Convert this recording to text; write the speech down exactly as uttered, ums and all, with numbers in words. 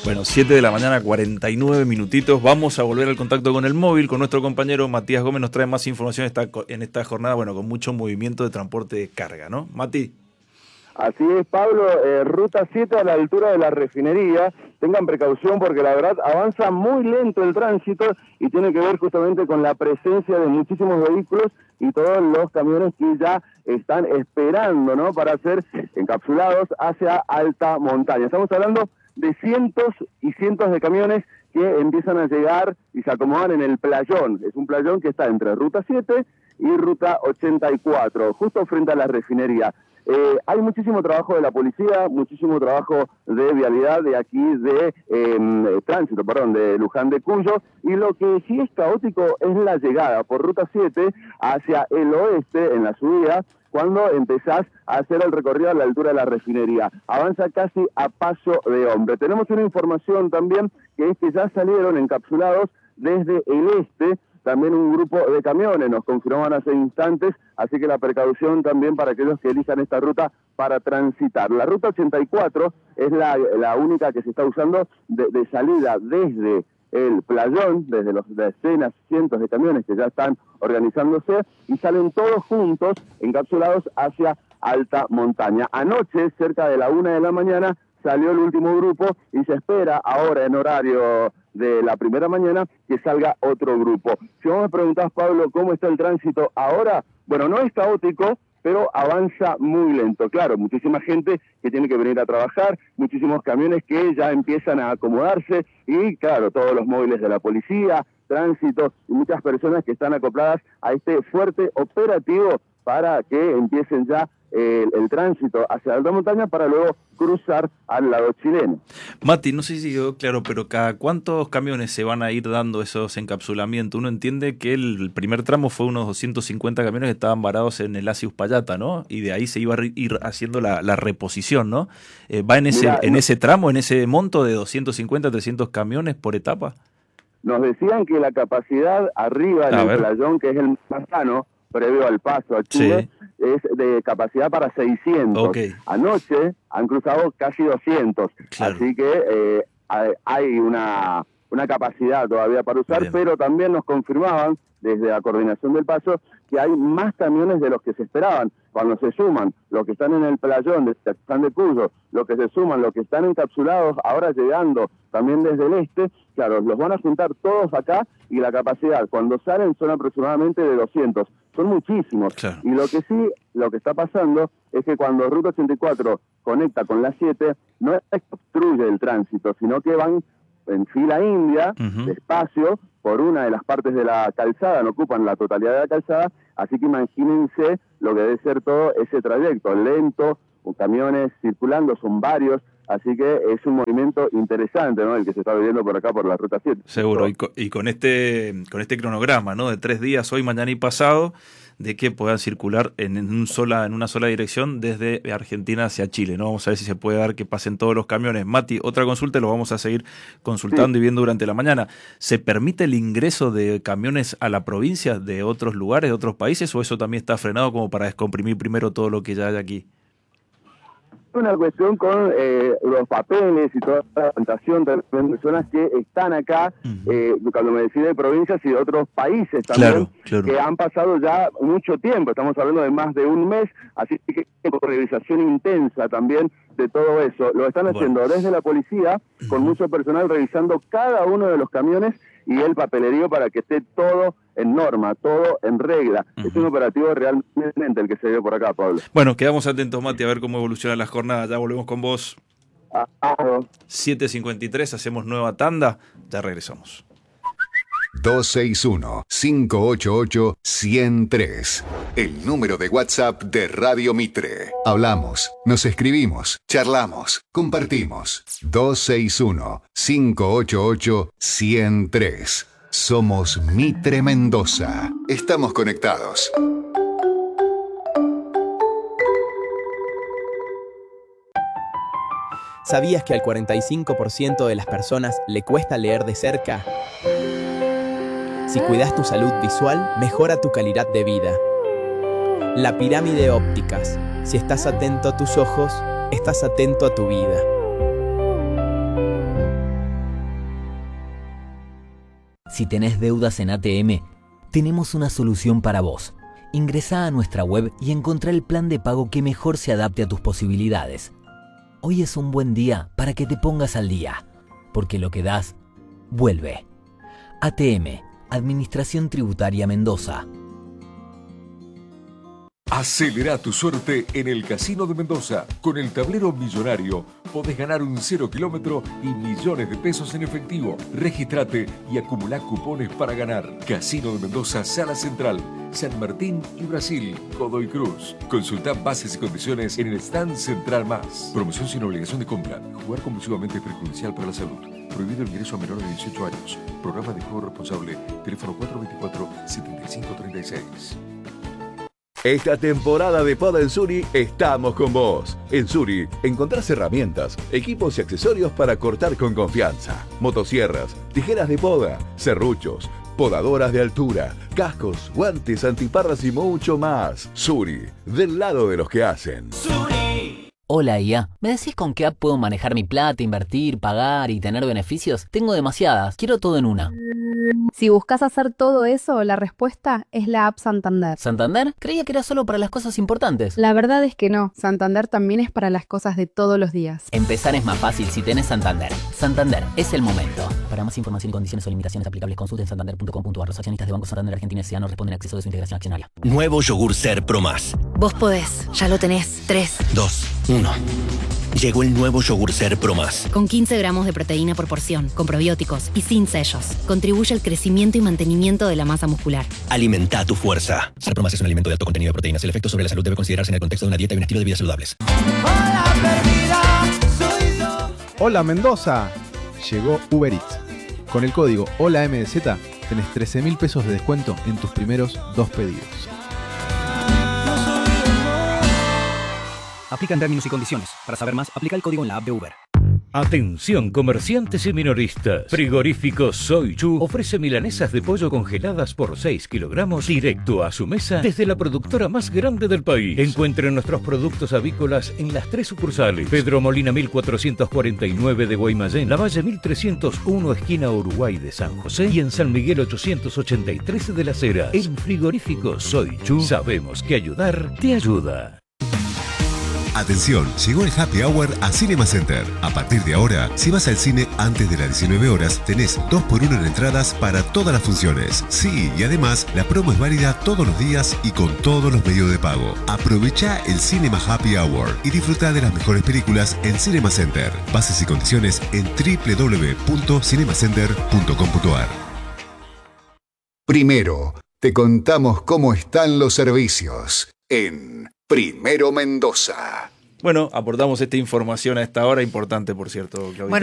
Bueno, siete de la mañana, cuarenta y nueve minutitos. Vamos a volver al contacto con el móvil, con nuestro compañero Matías Gómez. Nos trae más información esta, en esta jornada, bueno, con mucho movimiento de transporte de carga, ¿no? Mati. Así es, Pablo, eh, ruta siete a la altura de la refinería. Tengan precaución porque la verdad avanza muy lento el tránsito y tiene que ver justamente con la presencia de muchísimos vehículos y todos los camiones que ya están esperando, ¿no?, para ser encapsulados hacia alta montaña. Estamos hablando de cientos y cientos de camiones que empiezan a llegar y se acomodan en el playón. Es un playón que está entre ruta siete y ruta ochenta y cuatro, justo frente a la refinería. Eh, hay muchísimo trabajo de la policía, muchísimo trabajo de vialidad de aquí de eh, tránsito, perdón, de Luján de Cuyo, y lo que sí es caótico es la llegada por ruta siete hacia el oeste en la subida, cuando empezás a hacer el recorrido a la altura de la refinería. Avanza casi a paso de hombre. Tenemos una información también que es que ya salieron encapsulados desde el este también un grupo de camiones, nos confirmaban hace instantes, así que la precaución también para aquellos que elijan esta ruta para transitar. La ruta ochenta y cuatro es la, la única que se está usando de, de salida desde el playón, desde los decenas, cientos de camiones que ya están organizándose, y salen todos juntos, encapsulados hacia alta montaña. Anoche, cerca de la una de la mañana, salió el último grupo y se espera ahora en horario de la primera mañana que salga otro grupo. Si vos me preguntás, Pablo, ¿cómo está el tránsito ahora? Bueno, no es caótico, pero avanza muy lento. Claro, muchísima gente que tiene que venir a trabajar, muchísimos camiones que ya empiezan a acomodarse y, claro, todos los móviles de la policía, tránsito y muchas personas que están acopladas a este fuerte operativo para que empiecen ya el, el tránsito hacia la alta montaña para luego cruzar al lado chileno. Mati, no sé si quedó claro, pero ¿cada cuántos camiones se van a ir dando esos encapsulamientos? Uno entiende que el primer tramo fue unos doscientos cincuenta camiones que estaban varados en el Asi Uspallata, ¿no? Y de ahí se iba a ir haciendo la, la reposición, ¿no? Eh, ¿Va en ese, Mirá, en no, ese tramo, en ese monto de doscientos cincuenta, trescientos camiones por etapa? Nos decían que la capacidad arriba en a el ver. playón, que es el más sano, previo al paso a Chile, sí, es de capacidad para seiscientos. Okay. Anoche han cruzado casi doscientos, claro. Así que eh, hay una, una capacidad todavía para usar, bien, pero también nos confirmaban desde la coordinación del paso que hay más camiones de los que se esperaban. Cuando se suman los que están en el playón de San de Cuyo, los que se suman, los que están encapsulados ahora llegando también desde el este, claro, los van a juntar todos acá y la capacidad cuando salen son aproximadamente de doscientos. Son muchísimos. Claro. Y lo que sí, lo que está pasando es que cuando Ruta ochenta y cuatro conecta con la siete, no obstruye el tránsito, sino que van en fila india, uh-huh, despacio, por una de las partes de la calzada, no ocupan la totalidad de la calzada, así que imagínense lo que debe ser todo ese trayecto, lento, con camiones circulando, son varios, así que es un movimiento interesante, ¿no?, el que se está viviendo por acá por la Ruta siete. Seguro, y con, y con este con este cronograma, ¿no?, de tres días, hoy, mañana y pasado, de que puedan circular en, en, un sola, en una sola dirección desde Argentina hacia Chile, ¿no? Vamos a ver si se puede dar que pasen todos los camiones. Mati, otra consulta, lo vamos a seguir consultando, sí, y viendo durante la mañana. ¿Se permite el ingreso de camiones a la provincia de otros lugares, de otros países, o eso también está frenado como para descomprimir primero todo lo que ya hay aquí? Una cuestión con eh, los papeles y toda la presentación de personas que están acá, uh-huh, eh, cuando me decide de provincias y de otros países también, claro, claro, que han pasado ya mucho tiempo, estamos hablando de más de un mes, así que con revisación intensa también de todo eso. Lo están haciendo, bueno, desde la policía, con uh-huh, mucho personal revisando cada uno de los camiones y el papelerío para que esté todo en norma, todo en regla. Uh-huh. Es un operativo realmente el que se dio por acá, Pablo. Bueno, quedamos atentos, Mati, a ver cómo evoluciona la jornada. Ya volvemos con vos. Ah, ah. siete cincuenta y tres, hacemos nueva tanda, ya regresamos. dos seis uno, cinco ocho ocho, uno cero tres. El número de WhatsApp de Radio Mitre. Hablamos, nos escribimos, charlamos, compartimos. dos seis uno, cinco ocho ocho, uno cero tres. Somos Mitre Mendoza. Estamos conectados. ¿Sabías que al cuarenta y cinco por ciento de las personas le cuesta leer de cerca? Si cuidas tu salud visual, mejora tu calidad de vida. La pirámide ópticas. Si estás atento a tus ojos, estás atento a tu vida. Si tenés deudas en A T M, tenemos una solución para vos. Ingresá a nuestra web y encontrá el plan de pago que mejor se adapte a tus posibilidades. Hoy es un buen día para que te pongas al día, porque lo que das, vuelve. A T M, Administración Tributaria Mendoza. Acelera tu suerte en el Casino de Mendoza. Con el tablero millonario podés ganar un cero kilómetro y millones de pesos en efectivo. Regístrate y acumulá cupones para ganar. Casino de Mendoza, Sala Central, San Martín y Brasil, Godoy Cruz. Consulta bases y condiciones en el stand Central Más. Promoción sin obligación de compra. Jugar compulsivamente es perjudicial para la salud. Prohibido el ingreso a menores de dieciocho años. Programa de juego responsable. Teléfono cuatro dos cuatro, siete cinco tres seis. Esta temporada de Poda en Suri estamos con vos. En Suri encontrás herramientas, equipos y accesorios para cortar con confianza. Motosierras, tijeras de poda, serruchos, podadoras de altura, cascos, guantes, antiparras y mucho más. Suri, del lado de los que hacen. Suri. Hola I A, ¿me decís con qué app puedo manejar mi plata, invertir, pagar y tener beneficios? Tengo demasiadas, quiero todo en una. Si buscas hacer todo eso, la respuesta es la app Santander. ¿Santander? Creía que era solo para las cosas importantes. La verdad es que no, Santander también es para las cosas de todos los días. Empezar es más fácil si tenés Santander. Santander, es el momento. Para más información y condiciones o limitaciones aplicables, consulten santander punto com punto a r. Los accionistas de Banco Santander Argentina S A no responden a acceso de su integración accionaria. Nuevo yogur Ser Pro Más. Vos podés, ya lo tenés. tres, dos, uno. Llegó el nuevo yogur Ser Pro Más. Con quince gramos de proteína por porción, con probióticos y sin sellos. Contribuye al crecimiento y mantenimiento de la masa muscular. Alimenta tu fuerza. Ser Pro Más es un alimento de alto contenido de proteínas. El efecto sobre la salud debe considerarse en el contexto de una dieta y un estilo de vida saludables. Hola, perdida, soy yo. Hola, Mendoza. Llegó Uber Eats. Con el código HOLAMDZ tenés trece mil pesos de descuento en tus primeros dos pedidos. Aplican términos y condiciones. Para saber más, aplica el código en la app de Uber. Atención comerciantes y minoristas. Frigorífico Soy Chu ofrece milanesas de pollo congeladas por seis kilogramos directo a su mesa desde la productora más grande del país. Encuentren nuestros productos avícolas en las tres sucursales. Pedro Molina mil cuatrocientos cuarenta y nueve de Guaymallén, Lavalle mil trescientos uno esquina Uruguay de San José y en San Miguel ochocientos ochenta y tres de Las Heras. En Frigorífico Soy Chu sabemos que ayudar te ayuda. Atención, llegó el Happy Hour a Cinema Center. A partir de ahora, si vas al cine antes de las diecinueve horas, tenés dos por uno en entradas para todas las funciones. Sí, y además, la promo es válida todos los días y con todos los medios de pago. Aprovecha el Cinema Happy Hour y disfruta de las mejores películas en Cinema Center. Bases y condiciones en doble u doble u doble u punto cinemacenter punto com punto a r. Primero, te contamos cómo están los servicios en Primero Mendoza. Bueno, aportamos esta información a esta hora, importante por cierto, Claudita. Bueno,